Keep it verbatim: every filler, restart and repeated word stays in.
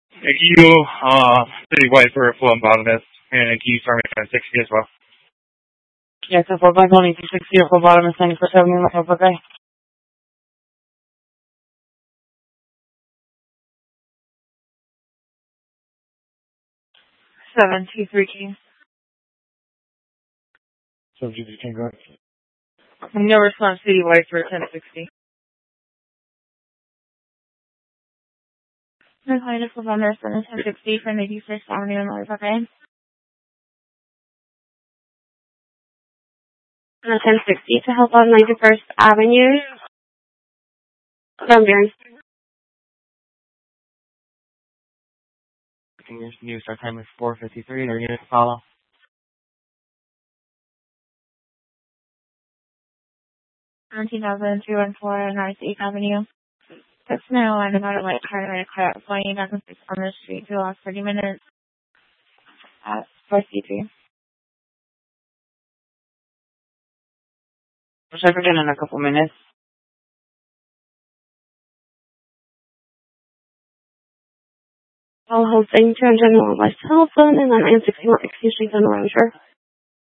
You, uh, City White for full and bottomless, and can you start me at sixty as well? Yeah, so for black only two sixty or full bottomless ninety-four seventy, okay? Seven two three King. So you can go. No response, City White for ten sixty. My client is on there for ten sixty from eighty-first Avenue in North, okay? Uh, ten sixty to help on ninety-first Avenue from there. Your new start time is four fifty-three, and our units follow. nineteen thousand two one four North eighth Avenue. That's now I'm about to like car right car flying back and forth on the street for the last thirty minutes at four C three. I'll check again in a couple minutes. I'll hold thing to general my cell phone and then I'm sixty-one excuse on the road, sure.